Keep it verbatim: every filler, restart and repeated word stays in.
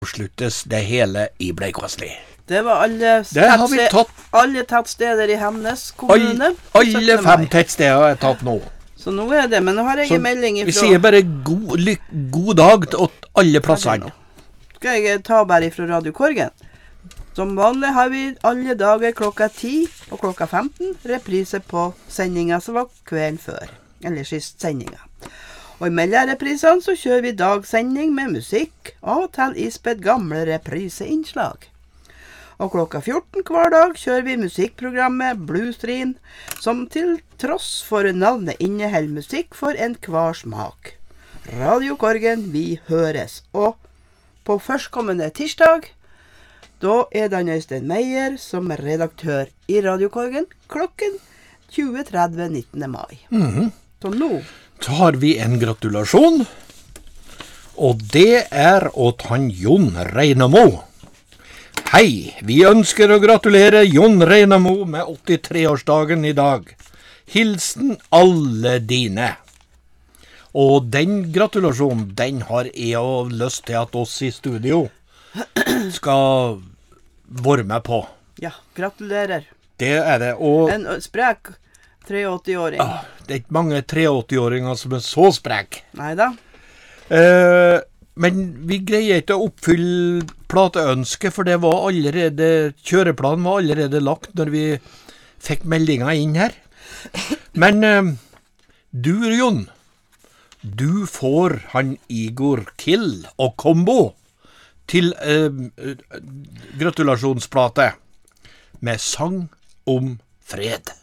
Sluttes det hele i Bleikvassli. Det var alle, det har vi tatt. alle tettsteder i Hemnes kommune. All, alle fem tettsteder er tatt nå. Så nå er det, men nå har jeg Så en melding ifra... Vi sier bare god, lyk, god dag til alle plassene. Skal jeg ta bare ifra Radio Korgen? Som vanlig har vi alle dager klokka ti og klokka femten reprise på sendinga som var kvelden før, eller sist sendinga. Og i mellomreprisene så kjører vi dagsending med musikk, av og til ispedd gamle repriseinnslag. Og klokka fjorten hver dag kjører vi musikkprogrammet Bluesstream, som til tross for navnet inneholder musikk for en hver smak. Radio Korgen, vi høres. Og på førstkommende tirsdag, da er det Øystein Meyer som er redaktør i Radio Korgen, klokken tjue tretti nittende mai. Mhm. Så nå... Så har vi en gratulasjon, og det er åt han Jon Reinamo. Hei, vi ønsker å gratulere Jon Reinamo med åttitre-årsdagen i dag. Hilsen alle dine. Og den gratulasjonen, den har jeg jo lyst til at oss i studio skal være med på. Ja, gratulerer. Det er det, og... En sprek åttitre-åring. Ah, det er ikke mange åttitre-åringer som er så sprek. Neida. Eh, men vi greier ikke å oppfylle plateønsket, for det var allerede, kjøreplanen var allerede lagt når vi fikk meldinga inn her. Men eh, du, Jon, du får han Igor Kill og Kombo til eh, gratulasjonsplate med sang om fred.